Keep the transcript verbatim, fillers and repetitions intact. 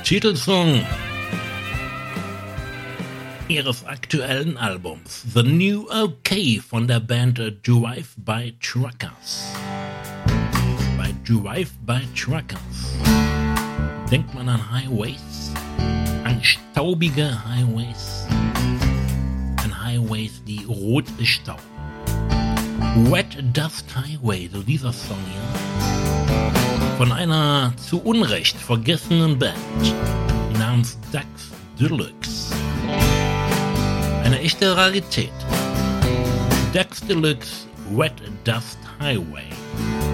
Titelsong ihres aktuellen Albums The New OK von der Band Drive by Truckers. Bei Drive by Truckers denkt man an Highways, an staubige Highways, an Highways, die rot stauben. Wet Dust Highway, so dieser Song hier, von einer zu Unrecht vergessenen Band namens Ducks Deluxe. Eine echte Rarität. Ducks Deluxe, Wet Dust Highway.